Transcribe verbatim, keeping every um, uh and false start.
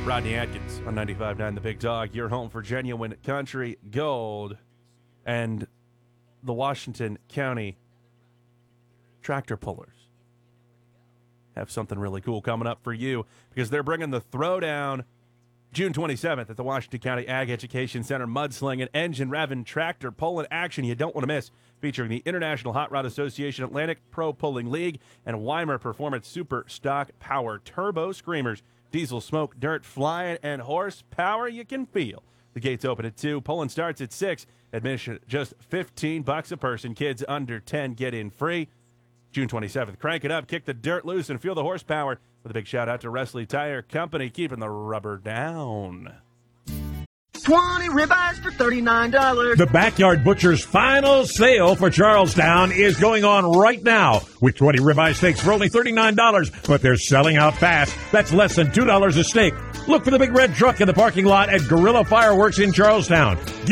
Rodney Atkins on ninety-five point nine The Big Dog, your home for genuine country gold. And the Washington County Tractor Pullers have something really cool coming up for you because they're bringing the Throwdown June twenty-seventh at the Washington County Ag Education Center. Mudslinging, engine revving, tractor pulling action you don't want to miss, featuring the International Hot Rod Association, Atlantic Pro Pulling League, and Weimer Performance Super Stock Power Turbo Screamers. Diesel, smoke, dirt, flying, and horsepower you can feel. The gates open at two. Pulling starts at six. Admission just fifteen bucks a person. Kids under ten get in free. June twenty-seventh. Crank it up, kick the dirt loose, and feel the horsepower. With a big shout out to Wesley Tire Company, keeping the rubber down. twenty ribeyes for thirty-nine dollars. The Backyard Butcher's final sale for Charlestown is going on right now with twenty ribeye steaks for only thirty-nine dollars, but they're selling out fast. That's less than two dollars a steak. Look for the big red truck in the parking lot at Gorilla Fireworks in Charlestown.